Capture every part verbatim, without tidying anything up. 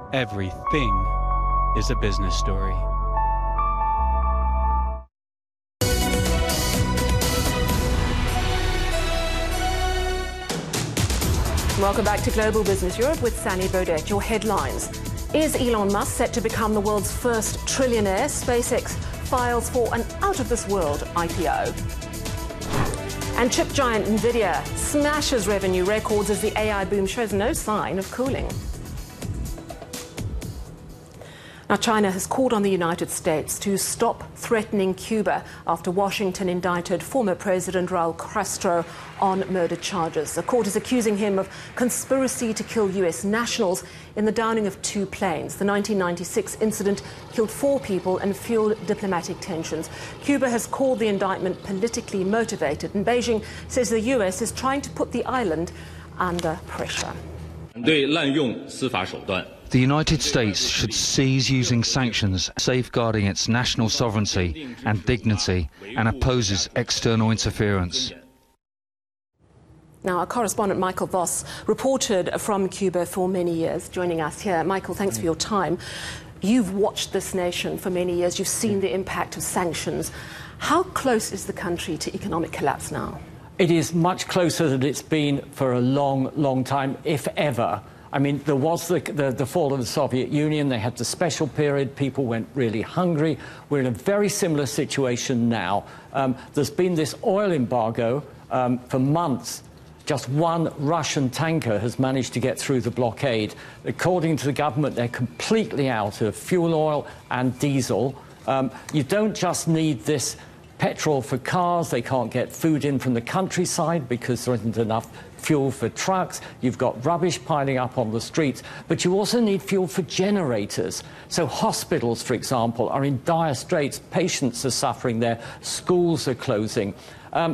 Everything is a business story. Welcome back to Global Business Europe with Sani Baudet. Your headlines. Is Elon Musk set to become the world's first trillionaire? SpaceX files for an out-of-this-world I P O. And chip giant Nvidia smashes revenue records as the A I boom shows no sign of cooling. Now, China has called on the United States to stop threatening Cuba after Washington indicted former President Raul Castro on murder charges. The court is accusing him of conspiracy to kill U S nationals in the downing of two planes. The nineteen ninety-six incident killed four people and fueled diplomatic tensions. Cuba has called the indictment politically motivated, and Beijing says the U S is trying to put the island under pressure. The United States should cease using sanctions, safeguarding its national sovereignty and dignity, and opposes external interference. Now, our correspondent Michael Voss reported from Cuba for many years, joining us here. Michael, thanks for your time. You've watched this nation for many years. You've seen the impact of sanctions. How close is the country to economic collapse now? It is much closer than it's been for a long, long time, if ever. I mean, there was the, the, the fall of the Soviet Union. They had the special period. People went really hungry. We're in a very similar situation now. Um, there's been this oil embargo um, for months. Just one Russian tanker has managed to get through the blockade. According to the government, they're completely out of fuel oil and diesel. Um, you don't just need this petrol for cars. They can't get food in from the countryside because there isn't enough fuel for trucks. You've got rubbish piling up on the streets, but you also need fuel for generators. So hospitals, for example, are in dire straits. Patients are suffering there. Schools are closing. Um,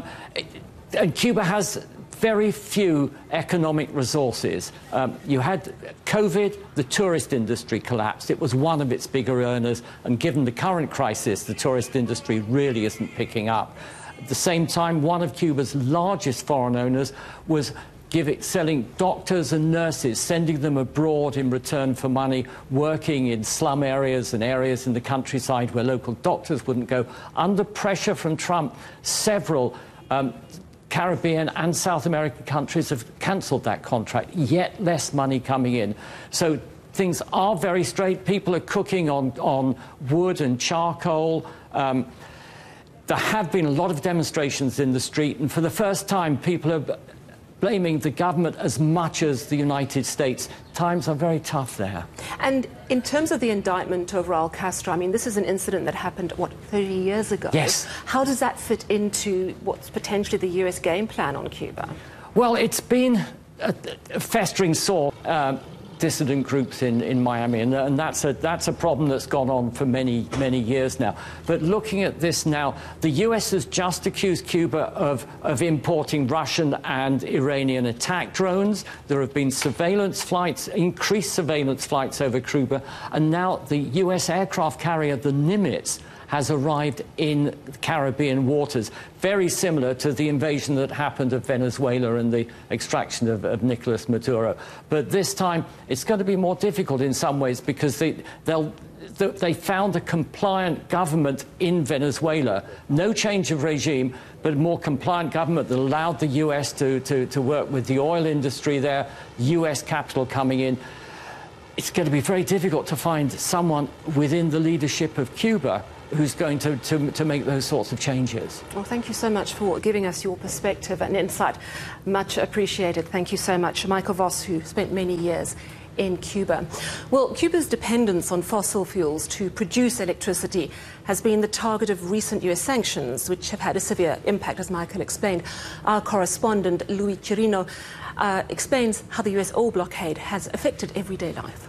and Cuba has very few economic resources. Um, you had COVID, the tourist industry collapsed. It was one of its bigger earners, and given the current crisis, the tourist industry really isn't picking up. At the same time, one of Cuba's largest foreign owners was giving, selling doctors and nurses, sending them abroad in return for money, working in slum areas and areas in the countryside where local doctors wouldn't go. Under pressure from Trump, several um, Caribbean and South American countries have cancelled that contract, yet less money coming in. So things are very straight. People are cooking on, on wood and charcoal. Um, there have been a lot of demonstrations in the street, and for the first time, people are blaming the government as much as the United States. Times are very tough there. And in terms of the indictment of Raul Castro, I mean, this is an incident that happened, what, thirty years ago? Yes. How does that fit into what's potentially the U S game plan on Cuba? Well, it's been a, a festering sore. Uh, dissident groups in, in Miami, and, and that's a that's a problem that's gone on for many, many years now. But looking at this now, the U S has just accused Cuba of, of importing Russian and Iranian attack drones. There have been surveillance flights, increased surveillance flights over Cuba, and now the U S aircraft carrier, the Nimitz, has arrived in Caribbean waters, very similar to the invasion that happened of Venezuela and the extraction of, of Nicolas Maduro. But this time, it's going to be more difficult in some ways because they, they'll, they found a compliant government in Venezuela. No change of regime, but a more compliant government that allowed the U S to, to, to work with the oil industry there, U S capital coming in. It's going to be very difficult to find someone within the leadership of Cuba who's going to, to, to make those sorts of changes. Well, thank you so much for giving us your perspective and insight. Much appreciated. Thank you so much. Michael Voss, who spent many years in Cuba. Well, Cuba's dependence on fossil fuels to produce electricity has been the target of recent U S sanctions, which have had a severe impact, as Michael explained. Our correspondent, Luis Chirino, uh, explains how the U S oil blockade has affected everyday life.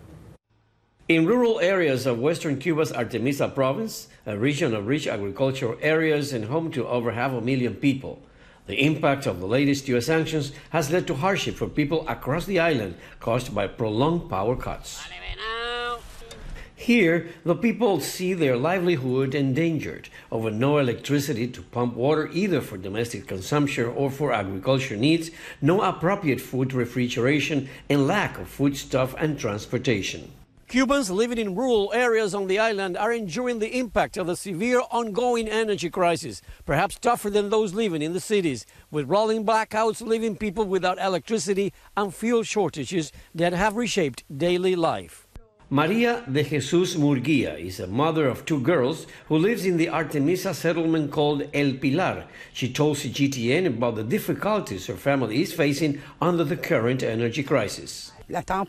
In rural areas of western Cuba's Artemisa province, a region of rich agricultural areas and home to over half a million people, the impact of the latest U S sanctions has led to hardship for people across the island caused by prolonged power cuts. Here, the people see their livelihood endangered over no electricity to pump water either for domestic consumption or for agriculture needs, no appropriate food refrigeration, and lack of foodstuff and transportation. Cubans living in rural areas on the island are enduring the impact of the severe ongoing energy crisis, perhaps tougher than those living in the cities, with rolling blackouts leaving people without electricity and fuel shortages that have reshaped daily life. Maria de Jesus Murguia is a mother of two girls who lives in the Artemisa settlement called El Pilar. She told C G T N about the difficulties her family is facing under the current energy crisis. We are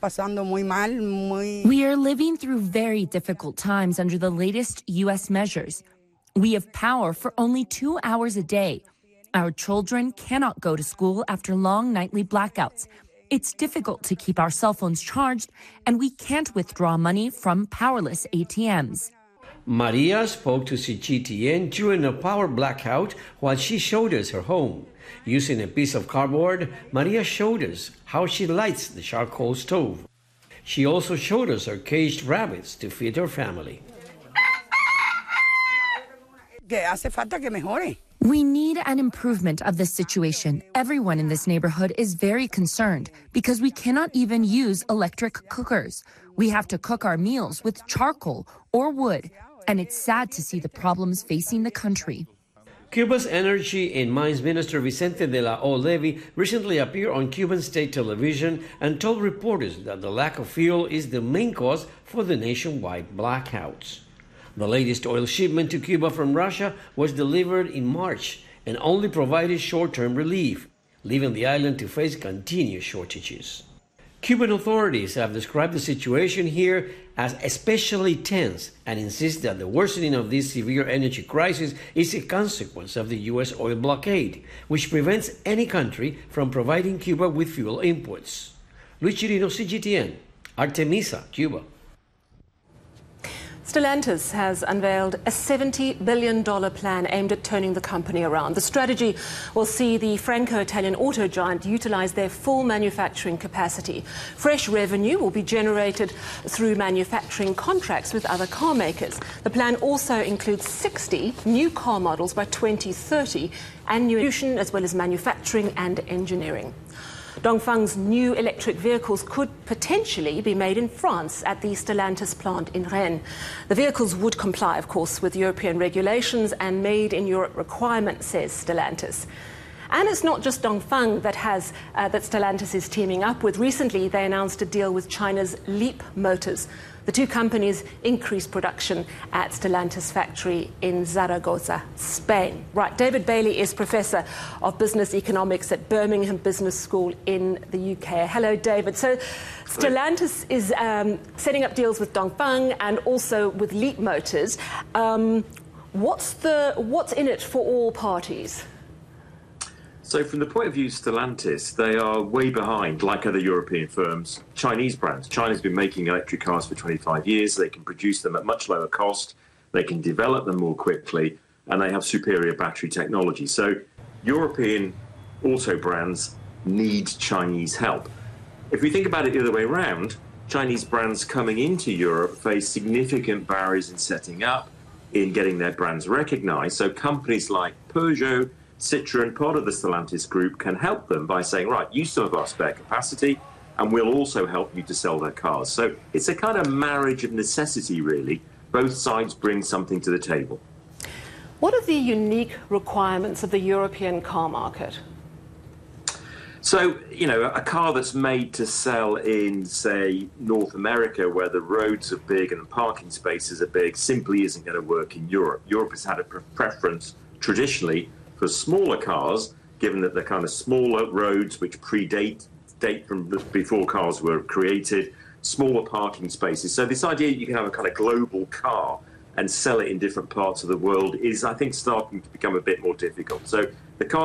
living through very difficult times under the latest U S measures. We have power for only two hours a day. Our children cannot go to school after long nightly blackouts. It's difficult to keep our cell phones charged, and we can't withdraw money from powerless A T Ms. Maria spoke to C G T N during a power blackout while she showed us her home. Using a piece of cardboard, Maria showed us how she lights the charcoal stove. She also showed us her caged rabbits to feed her family. We need an improvement of this situation. Everyone in this neighborhood is very concerned because we cannot even use electric cookers. We have to cook our meals with charcoal or wood, and it's sad to see the problems facing the country. Cuba's Energy and Mines Minister Vicente de la O. Levy recently appeared on Cuban state television and told reporters that the lack of fuel is the main cause for the nationwide blackouts. The latest oil shipment to Cuba from Russia was delivered in March and only provided short-term relief, leaving the island to face continued shortages. Cuban authorities have described the situation here as especially tense and insist that the worsening of this severe energy crisis is a consequence of the U S oil blockade, which prevents any country from providing Cuba with fuel inputs. Luis Chirino, C G T N, Artemisa, Cuba. Stellantis has unveiled a seventy billion dollars plan aimed at turning the company around. The strategy will see the Franco-Italian auto giant utilize their full manufacturing capacity. Fresh revenue will be generated through manufacturing contracts with other car makers. The plan also includes sixty new car models by twenty thirty and new distribution as well as manufacturing and engineering. Dongfeng's new electric vehicles could potentially be made in France at the Stellantis plant in Rennes. The vehicles would comply, of course, with European regulations and made in Europe requirements, says Stellantis. And it's not just Dongfeng that has uh, that Stellantis is teaming up with. Recently, they announced a deal with China's Leap Motors. The two companies increased production at Stellantis factory in Zaragoza, Spain. Right, David Bailey is Professor of Business Economics at Birmingham Business School in the U K. Hello, David. So Stellantis is um, setting up deals with Dongfeng and also with Leap Motors. Um, what's the what's in it for all parties? So from the point of view of Stellantis, they are way behind, like other European firms, Chinese brands. China's been making electric cars for twenty-five years. They can produce them at much lower cost. They can develop them more quickly, and they have superior battery technology. So European auto brands need Chinese help. If we think about it the other way around, Chinese brands coming into Europe face significant barriers in setting up, in getting their brands recognized. So companies like Peugeot, Citroën, part of the Stellantis group, can help them by saying, right, use some of our spare capacity, and we'll also help you to sell their cars. So it's a kind of marriage of necessity, really. Both sides bring something to the table. What are the unique requirements of the European car market? So, you know, a car that's made to sell in, say, North America, where the roads are big and the parking spaces are big, simply isn't going to work in Europe. Europe has had a pre preference traditionally for smaller cars, given that they're kind of smaller roads which predate date from before cars were created, smaller parking spaces. So this idea you can have a kind of global car and sell it in different parts of the world is, I think, starting to become a bit more difficult. So the car